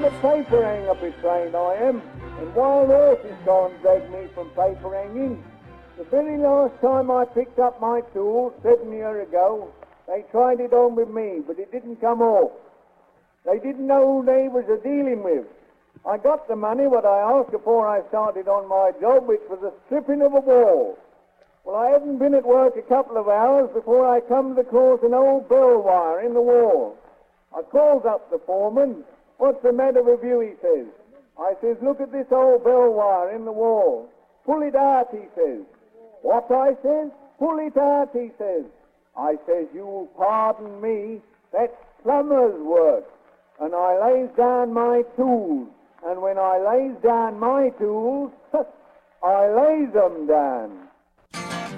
a paper hanger trained, I am, and wild horses can't drag me from paper hanging. The very last time I picked up my tools, 7 years ago, they tried it on with me, but it didn't come off. They didn't know who they was a-dealing with. I got the money what I asked before I started on my job, which was a stripping of a wall. Well, I hadn't been at work a couple of hours before I come across an old bell wire in the wall. I calls up the foreman. "What's the matter with you?" he says. I says, "Look at this old bell wire in the wall. Pull it out," he says. "What?" I says. "Pull it out," he says. I says, "You'll pardon me, that's plumber's work." And I lays down my tools. And when I lays down my tools, I lays them down.